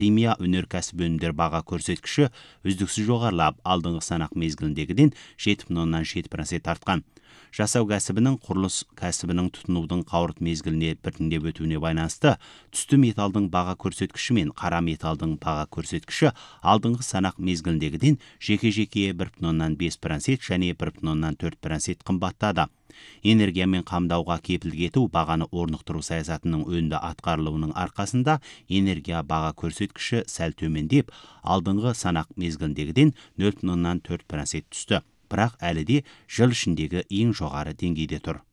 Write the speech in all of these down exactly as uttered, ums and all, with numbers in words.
химия өнеркәсібі өнімдер баға көрсеткіші үздіксіз жоғарылап, алдыңғы санақ мезгіліндегіден жеті бүтін оннан жеті процент артқан. Жасау кәсібінің құрылыс кәсібінің тұтынудың қауырт мезгіліне біртіндеп өтуіне байланысты түсті металдың баға көрсеткіші мен қара металдың баға көрсеткіші алдыңғы санақ мезгіліндегіден жеке-жеке бір бүтін оннан бес процент және бір бүтін оннан төрт процент қымбаттады. Энергиямен қамдауға кепілдік ету бағаны орнықтыру саясатының өнді атқарылуының арқасында энергия баға көрсеткіші сәл төмендеп, алдыңғы санақ мезгіліндегіден нөл бүтін оннан төрт процент түсті. Бірақ әлі де жыл ішіндегі ең жоғары деңгейде тұр.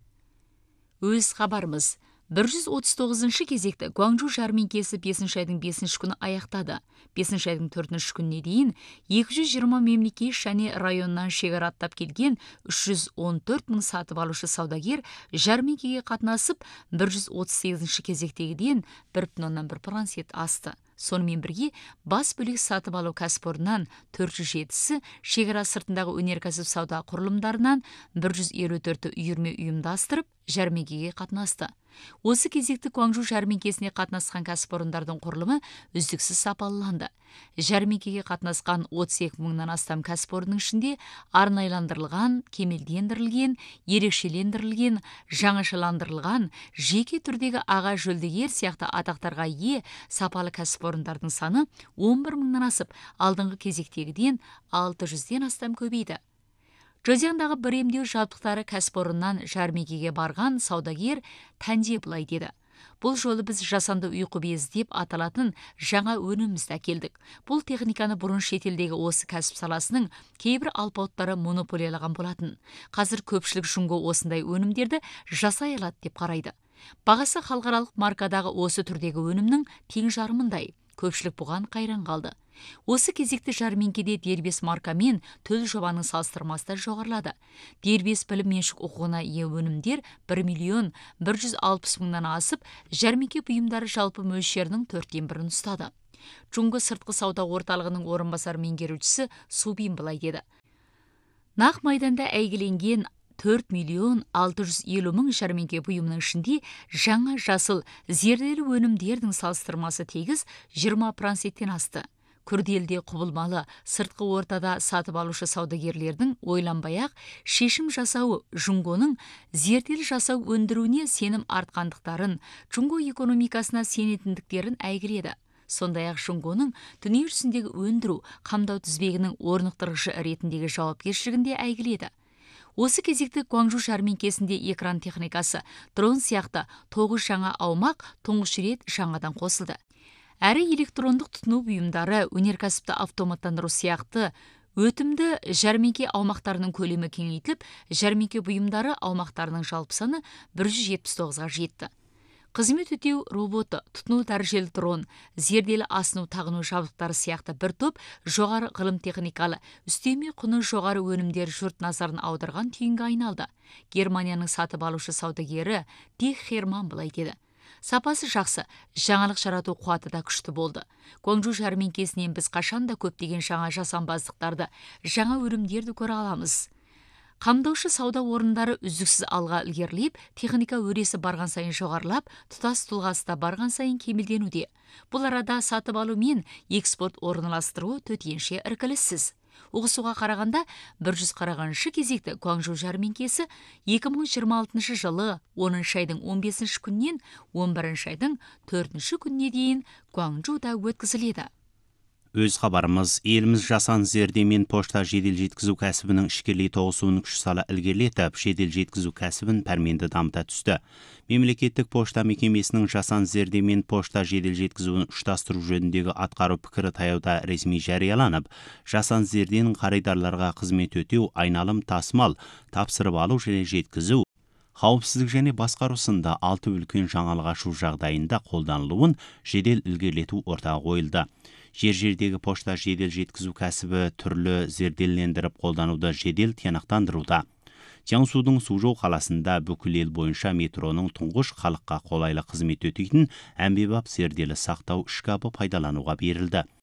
Өз хабарымыз. бір жүз отыз тоғызыншы кезекті Гуанчжоу жәрмеңкесі бесінші айдың бесінші күні аяқтады. бесінші айдың төртінші күніне дейін екі жүз жиырма мемлекет және районнан шекара аттап келген үш жүз он төрт мың сатып алушы саудагер жәрмеңкеге қатынасып, бір жүз отыз сегізінші кезектегіден бір бүтін оннан бір процент асты. Сонымен бірге бас бөлек сатып алу кәсіпорыннан төрт жүз жетісі, шекара сыртындағы өнеркәсіп сауда құрылымдарынан бір жүз елу төрті үйірме ұйымдастырып, жәрмеңкеге қатынасты. Осы кезекті Гуанчжоу жәрмеңкесіне қатынасқан кәсіпорындардың құрылымы үздіксіз сапаланды. Жәрмеңкеге қатынасқан отыз екі мыңнан астам кәсіпорынның ішінде арнайландырылған, кемелдендірілген, ерекшелендірілген, жаңашаландырылған, жеке түрдегі аға жүлдегер сияқты атақтарға ие сапалы кәсіпорындардың саны он бір мыңнан асып, алдыңғы кезектегіден алты жүзден астам көбейді. Джозяндағы бір емдеу жабдықтары кәсіпорыннан жәрмеңкеге барған саудагер Тәнде былай деді: Бұл жолы біз жасанды ұйқы безі деп аталатын жаңа өнімімізді әкелдік. Бұл техниканы бұрын шетелдегі осы кәсіп саласының кейбір алпауыттары монополиялаған болатын. Қазір көпшілік жұңго осындай өнімдерді жасай алады деп қарайды. Бағасы халықаралық маркадағы осы түрдегі өнімнің тең жарымындай. Көпшілік бұған қайран қалды. Осы кезекті жәрмеңкеде дербес марка мен төл жобаның салыстырмасы жоғарылады. Дербес білім меншік құқығына ие өнімдер бір миллион бір жүз алпыс мыңнан асып, жәрмеңке бұйымдары жалпы мөлшерінің төрттен бірін ұстады. Жұңғы сыртқы сауда орталығының орынбасар меңгерушісі Субин былай деді: Нақ майданда әйгіленген төрт миллион алты жүз елу мың жәрмеңке бұйымның ішінде жаңа жасыл зерделі өнімдердің салыстырмасы тегіз жиырма проценттен асты. Күрделде құбылмалы сыртқы ортада сатып алушы саудагерлердің ойланбай-ақ шешім жасауы жұңгоның зерделі жасау өндіруіне сенім артқандықтарын, жұңго экономикасына сенетіндіктерін әйгіледі. Сондай-ақ жұңгоның дүниежүзіндегі өндіру қамдау тізбегінің орнықтырғышы ретіндегі жауапкершілігінде әйгіледі. Осы кезекті Гуанчжоу жәрмеңкесінде экран техникасы, дрон сияқты тоғыз жаңа аумақ тұңғыш рет жаңадан қосылды. Әрі электрондық тұтыну бұйымдары, өнеркәсіпті автоматтандыру сияқты өтімді жәрмеңке аумақтарының көлемі кеңейтіліп, жәрмеңке бұйымдары аумақтарының жалпы саны бір жүз жетпіс тоғызға жетті. Қызмет өтеу роботы, тұтыну дәрежелі дрон, зерделі асыну тағыну жабдықтары сияқты бір топ жоғары ғылым техникалы, үстеме құны жоғары өнімдер жұрт назарын аударған түйінге айналды. Германияның сатып алушы саудагері Дих Херман былай деді: Сапасы жақсы, жаңалық жарату қуаты да күшті болды. Гуанчжоу жәрмеңкесінен біз қашанда көптеген жаңа жасампаздықтарды, жаңа өнімдерді көре аламыз. Қамдаушы сауда орындары үздіксіз алға ілгерілеп, техника өресі барған сайын жоғарылап, тұтас тұлғасы да барған сайын кемелденуде. Бұл арада сатып алу мен экспорт орналастыру төтенше іркіліссіз. Ұғысуға қарағанда бір жүз қырықыншы кезекті Гуанчжоу жәрмеңкесі екі мың жиырма алтыншы жылы оныншы айдың он бесінші күннен он бірінші айдың төртінші күніне дейін Гуанчжоуда өткізіледі. Өз хабарымыз, еліміз жасан зерде мен пошта жедел жеткізу кәсібінің ішкерлей тоғысуын күш сала ілгерілетіп, жедел жеткізу кәсібін пәрменді дамыта түсті. Мемлекеттік пошта мекемесінің жасан зерде мен пошта жедел жеткізуін ұштастыру жөніндегі атқару пікірі таяуда ресми жарияланып, жасан зерденің қарайдарларға қызмет өтеу, айналым, тасымал, тапсырып алу және жеткізу, қауіпсіздік және басқару сынды алты үлкен жаңалық ашу жағдайында қолданылуын жедел ілгерілету ортаға қойылды. Жер-жердегі пошта жедел жеткізу кәсібі түрлі зерделендіріп қолдануды жедел тиянақтандыруда. Jiangsuдің Сузhou қаласында бүкіл ел бойынша метроның тұңғыш халыққа қолайлы қызмет өтейтін әмбебап зерделі сақтау шкабы пайдалануға берілді.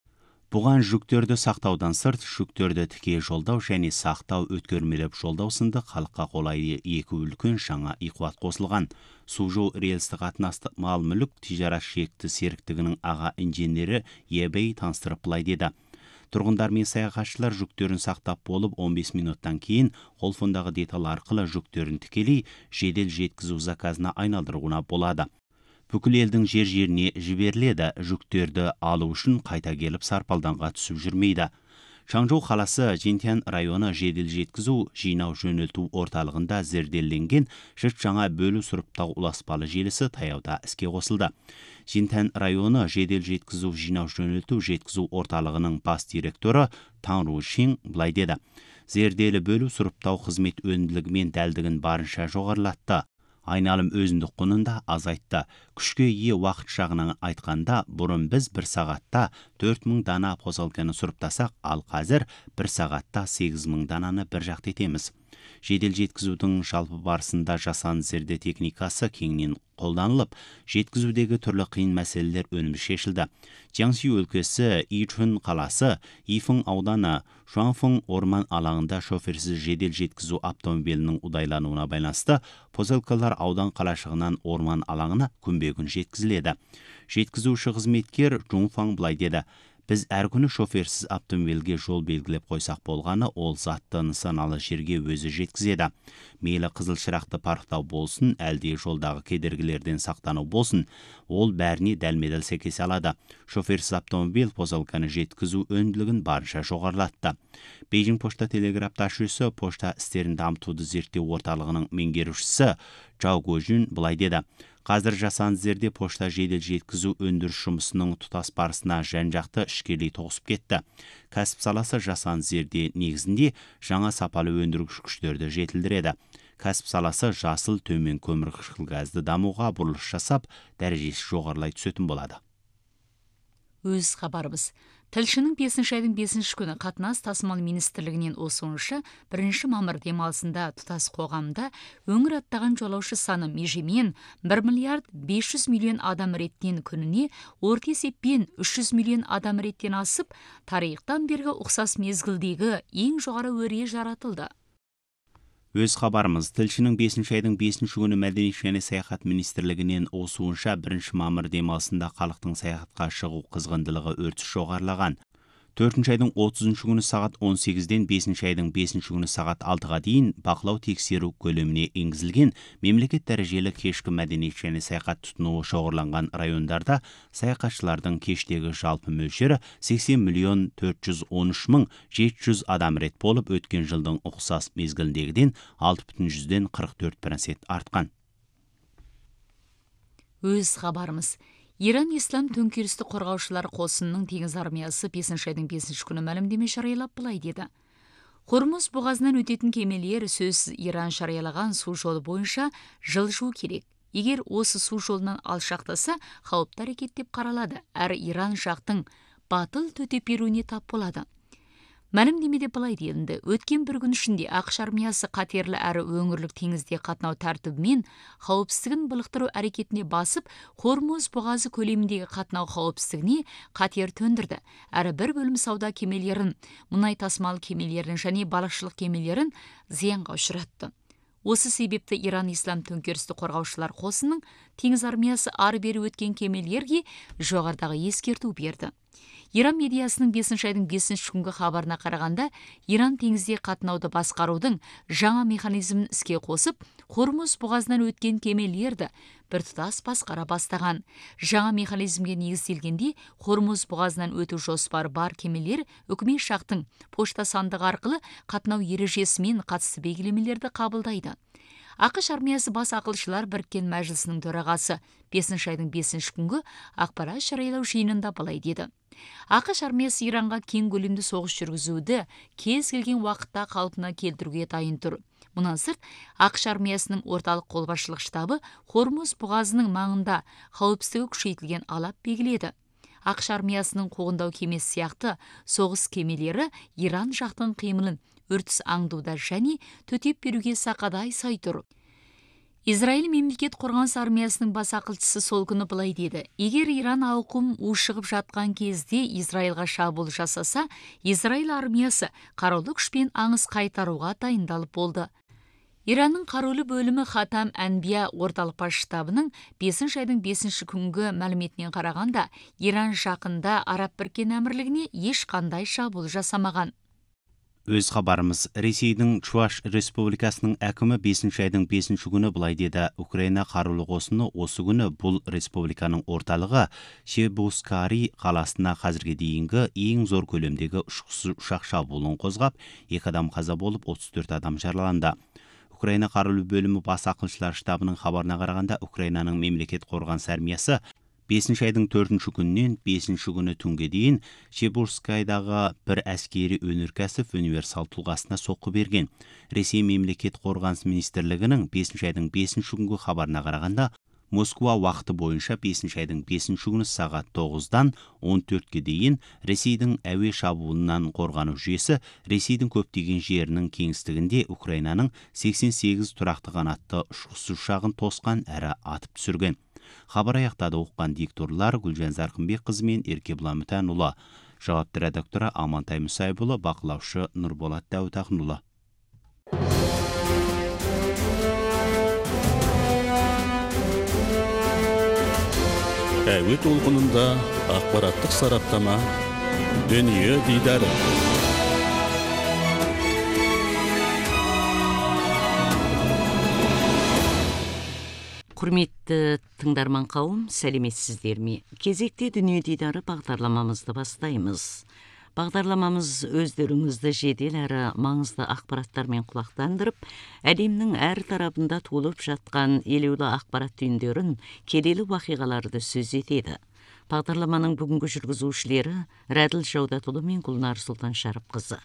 Бұған жүктерді сақтаудан сырт, жүктерді тіке жолдау және сақтау өткермелеп жолдау сынды халыққа қолайлы екі үлкен жаңа иқуат қосылған. Сужу рельсті қатынасты мал мүлік тижарат шекті серіктігінің аға инженері Ебей таныстырып былай деді. Тұрғындар мен саяхатшылар жүктерін сақтап болып он бес минуттан кейін қолфондағы детал арқылы жүктерін тікелей жедел жеткізу заказына айналдыруына болады. Бүкіл елдің жер-жеріне жіберіледі, жүктерді алу үшін қайта келіп сарпалданға түсіп жүрмейді. Шаңжоу қаласы Жинтян районы жедел жеткізу жинау жөнелту орталығында зерделенген жұрт жаңа бөлу сұрыптау ұласпалы желісі таяуда іске қосылды. Жинтян районы жедел жеткізу жинау жөнелту жеткізу орталығының бас директоры Таңру Шин былай деді. Зерделі бөлу сұрыптау қызмет өнімділігі мен дәлдігін барынша жоғарылатты. Айналым өзіндік құнында азайтты. Күшке ие уақыт жағынан айтқанда, бұрын біз бір сағатта төрт мың дана посылканы сұрыптасақ, ал қазір бір сағатта сегіз мың дананы бір жақты етеміз. Жедел жеткізудің жалпы барысында жасанды зерде техникасы кеңінен қолданылып, жеткізудегі түрлі қиын мәселелер өнімі шешілді. Jiangxi өлкесі Ичун қаласы, Ифың ауданы, Шуанфың орман алаңында шоферсіз жедел жеткізу автомобилінің удайлануына байланысты посылкалар аудан қалашығынан орман алаңына күнбе-күн жеткізіледі. Жеткізуші қызметкер Жунфаң былай деді. Біз әр күні шоферсіз автомобильге жол белгілеп қойсақ болғаны, ол затты нысаналы жерге өзі жеткізеді. Мейлі қызыл шырақты парықтау болсын, әлде жолдағы кедергілерден сақтану болсын, ол бәріне дәлме-дәл сәйкес алады. Шоферсіз автомобиль посылканы жеткізу өнімділігін барынша жоғарылатты. Бейжің пошта телеграф жүйесі пошта істерін дамытуды зерттеу орталығының меңгерушісі Чжао Гожун былай деді. Қазір жасанды зерде пошта жедел жеткізу өндіріс жұмысының тұтас барысына жан-жақты ішкерлей тоғысып кетті. Кәсіп саласы жасанды зерде негізінде жаңа сапалы өндіргіш күштерді жетілдіреді. Кәсіп саласы жасыл төмен көмірқышқыл газды дамуға бұрылыс жасап, дәрежесі жоғарылай түсетін болады. Өз хабарымыз. Тілшінің бесінші айдың бесінші күні қатынас тасымал министрлігінен осуынша бірінші мамыр демалысында тұтас қоғамда өңір аттаған жолаушы саны межемен бір миллиард бес жүз миллион адам реттен күніне орта есеппен үш жүз миллион адам реттен асып, тарихтан бергі ұқсас мезгілдегі ең жоғары өре жаратылды. Өз хабарымыз. Тілшінің бесінші айдың бесінші күні мәдениет және саяхат министрлігінен осуынша бірінші мамыр демалысында халықтың саяхатқа шығу қызғындылығы өртіс жоғарылаған. төртінші айдың отызыншы күні сағат он сегізден бесінші айдың бесінші күні сағат алтыға дейін бақылау тексеру көлеміне енгізілген мемлекет дәрежелі кешкі мәдениет және саяхат тұтынуы шоғырланған райондарда саяхатшылардың кештегі жалпы мөлшері сексен миллион төрт жүз он үш мың жеті жүз адам рет болып, өткен жылдың ұқсас мезгілдегіден алты бүтін жүзден қырық төрт процент артқан. Өз хабарымыз. Иран ислам төңкерісті қорғаушылар қосынының теңіз армиясы бесінші айдың бесінші күні мәлімдеме жариялап былай деді. Хормуз бұғазынан өтетін кемелер сөзсіз Иран жариялаған су жолы бойынша жылжу керек. Егер осы су жолынан алшақтаса, қауіпті әрекет деп қаралады, әрі Иран жақтың батыл төтеп беруіне тап болады. Мәлімдемеде былай делінді. Өткен бір күн ішінде ақш армиясы қатерлі әрі өңірлік теңізде қатынау тәртібімен қауіпсіздігін былықтыру әрекетіне басып, Хормуз бұғазы көлеміндегі қатынау қауіпсіздігіне қатер төндірді. Әрі бір бөлім сауда кемелерін, мұнай тасымал кемелерін және балықшылық кемелерін зиянға ұшыратты. Осы себепті Иран ислам төңкерісті қорғаушылар қосының теңіз армиясы ары бері өткен кемелерге жоғарыдағы ескерту берді. Иран медиасының бесінші айдың бесінші күнгі хабарына қарағанда, Иран теңізде қатынауды басқарудың жаңа механизмін іске қосып, Хормуз бұғазынан өткен кемелерді біртұтас басқара бастаған. Жаңа механизмге негізделгенде, Хормуз бұғазынан өту жоспары бар кемелер үкімет жақтың пошта сандығы арқылы қатынау ережесімен қатысты белгілемелерді қабылдайды. ақш армиясы бас ақылшылар біріккен мәжілісінің төрағасы бесінші айдың бесінші күнгі ақпарат жариялау жиынында былай деді. ақш армиясы Иранға кең көлемді соғыс жүргізуді кез келген уақытта қалпына келтіруге дайын тұр. Мұнан сырт, ақш армиясының орталық қолбасшылық штабы Хормуз бұғазының маңында қауіпсіздігі күшейтілген алап белгіледі. ақш армиясының қуғындау кемесі сияқты соғыс кемелері Иран жақтың қимылын өртіс аңдуда және төтеп беруге сақадай сай тұр. Израиль мемлекет қорғаныс армиясының бас ақылшысы сол күні былай деді: егер Иран ауқым ушығып жатқан кезде Израильға шабуыл жасаса, Израиль армиясы қарулы күшпен аңыз қайтаруға дайындалып болды. Иранның қарулы бөлімі Хатам Әнбия орталық бас штабының бесінші айдың бесінші күнгі мәліметінен қарағанда, Иран жақында Араб Біріккен Әмірлігіне ешқандай шабуыл жасамаған. Өз хабарымыз, Ресейдің Чуваш Республикасының әкімі бесінші айдың бесінші күні былай деді: Украина қарулы қосыны осы күні бұл республиканың орталығы Шебускари қаласына қазірге дейінгі ең зор көлемдегі ұшқышсыз ұшақ шабуылын қозғап, екі адам қаза болып, отыз төрт адам жараланды. Украина қарулы бөлімі бас ақылшылар штабының хабарына қарағанда, Украинаның мемлекет қорғаныс армиясы бесінші айдың төртінші күнінен бесінші күні түнге дейін Шебурскайдағы бір әскери өнеркәсіп универсал тұлғасына соққы берген. Ресей мемлекет қорғаныс министрлігінің бесінші айдың бесінші күнгі хабарына қарағанда, Москва уақыты бойынша бесінші айдың бесінші күні сағат тоғыздан он төртке дейін Ресейдің әуе шабуылынан қорғану жүйесі Ресейдің көптеген жерінің кеңістігінде Украинаның сексен сегіз тұрақты қанатты ұшқышсыз ұшағын тосқан әрі атып түсірген. Хабар аяқтады. Оққан дикторлар Гүлжан Зарқынбекқызы мен Еркебұлан Мүтәнұлы. Жауапты редакторы Амантай Мұсайбұлы, бақылаушы Нұрболат Дәуітақынұлы. Әуе толқынында ақпараттық сараптама, дүние дидары. Құрметті тыңдарман қауым, сәлеметсіздер ме? Кезекте дүние дидары бағдарламамызды бастаймыз. Бағдарламамыз өздеріңізді жедел әрі маңызды ақпараттармен құлақтандырып, әлемнің әр тарапында толып жатқан елеулі ақпарат түйіндерін, келелі уақиғаларды сөз етеді. Бағдарламаның бүгінгі жүргізушілері Рәділ Жаудатұлы мен Гүлнар Сұлтан Шарапқызы.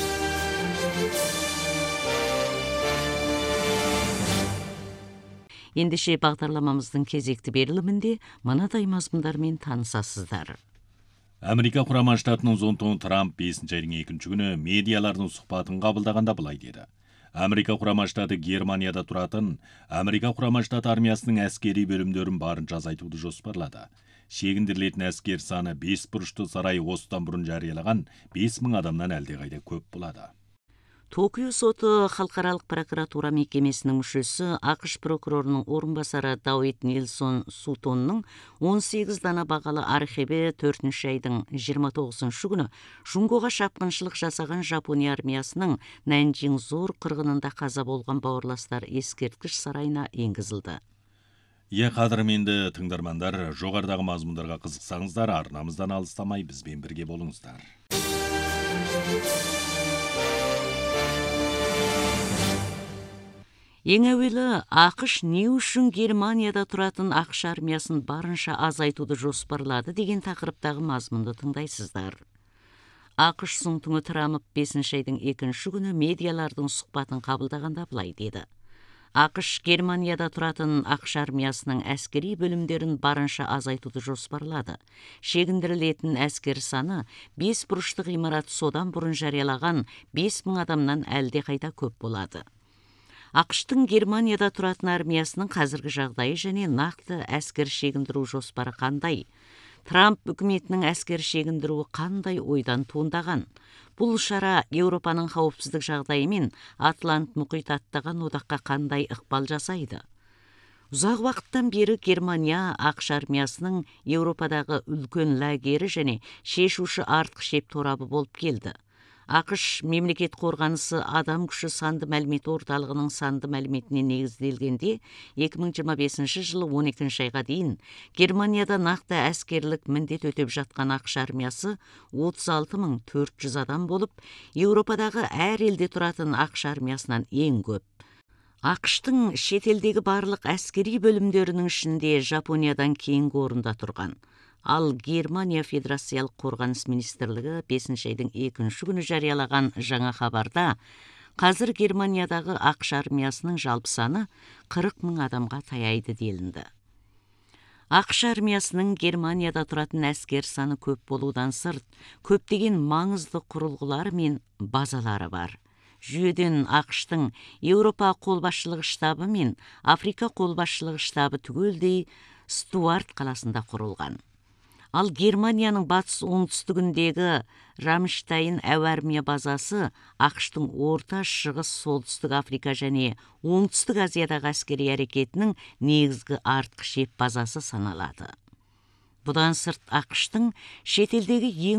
Ендеше бағдарламамыздың кезекті берілімінде мынадай мазмұндармен танысасыздар. Америка құрама штатының зонтон Трамп бесінші айдың екінші күні медиалардың сұхбатын қабылдағанда былай деді: Америка құрама штаты Германияда тұратын Америка құрама штаты армиясының әскери бөлімдерін барынша азайтуды жоспарлады. Шегіндірілетін әскер саны бес бұрышты сарай осыдан бұрын жариялаған бес мың адамнан әлдеқайда көп болады. Токио соты халықаралық прокуратура мекемесінің мүшесі ақш прокурорының орынбасары Дауид Нильсон Сутонның он сегіз дана бағалы архиві төртінші айдың жиырма тоғызыншы күні Жунгоға шапқыншылық жасаған Жапония армиясының Нанжин зор қырғынында қаза болған бауырластар ескерткіш сарайына енгізілді. Е қадірменді тыңдармандар, жоғарыдағы мазмұндарға қызықсаңыздар, арнамыздан алыстамай бізбен бірге болыңыздар. Ең әуелі, ақш не үшін Германияда тұратын ақш армиясын барынша азайтуды жоспарлады деген тақырыптағы мазмұнды тыңдайсыздар. ақш Сұңтыңы Трамп бесінші айдың екінші күні медиалардың сұхбатын қабылдағанда былай деді: ақш Германияда тұратын ақш армиясының әскери бөлімдерін барынша азайтуды жоспарлады. Шегіндірілетін әскер саны бес бұрышты ғимарат содан бұрын жариялаған бес мың адамнан әлде қайда көп болады. ақштың Германияда тұратын армиясының қазіргі жағдайы және нақты әскер шегіндіру жоспары қандай? Трамп үкіметінің әскер шегіндіруі қандай ойдан туындаған? Бұл шара Еуропаның қауіпсіздік жағдайы мен Атлант мұхит аттаған одаққа қандай ықпал жасайды? Ұзақ уақыттан бері Германия ақш армиясының Еуропадағы үлкен лагері және шешуші артқы шеп торабы болып келді. ақш мемлекет қорғанысы адам күші санды мәлімет орталығының санды мәліметіне негізделгенде екі мың жиырма бесінші жылы он екінші айға дейін Германияда нақты әскерлік міндет өтеп жатқан ақш армиясы отыз алты мың төрт жүз адам болып, Еуропадағы әр елде тұратын ақш армиясынан ең көп. ақштың шетелдегі барлық әскери бөлімдерінің ішінде Жапониядан кейінгі орында тұрған. Ал Германия Федерациялық қорғаныс министрлігі бесінші айдың екінші күні жариялаған жаңа хабарда қазір Германиядағы ақш армиясының жалпы саны қырық мың адамға таяйды делінді. ақш армиясының Германияда тұратын әскер саны көп болудан сырт, көптеген маңызды құрылғылары мен базалары бар. жүйеден ақштың Еуропа қолбасшылығы штабы мен Африка қолбасшылығы штабы түгелдей Стуарт қаласында құрылған. Ал Германияның батыс оңтүстігіндегі Рамштайн әуе армия базасы ақштың орта, шығыс, солтүстік Африка және оңтүстік Азиядағы әскери әрекетінің негізгі артқы шеп базасы саналады. Бұдан сырт ақштың шетелдегі ең